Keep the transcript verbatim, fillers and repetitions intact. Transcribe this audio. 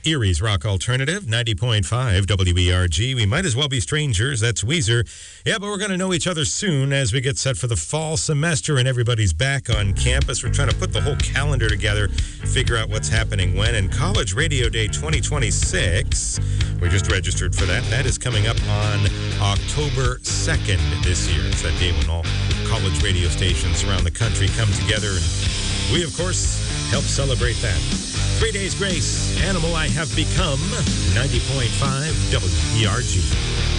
Erie's Rock Alternative, ninety point five W E R G. We might as well be strangers. That's Weezer. Yeah, but we're going to know each other soon as we get set for the fall semester and everybody's back on campus. We're trying to put the whole calendar together, figure out what's happening when. And College Radio Day twenty twenty-six, we just registered for that. That is coming up on October second this year. It's that day when all college radio stations around the country come together, and we, of course, help celebrate that. Three Days Grace, Animal I Have Become, ninety point five W E R G.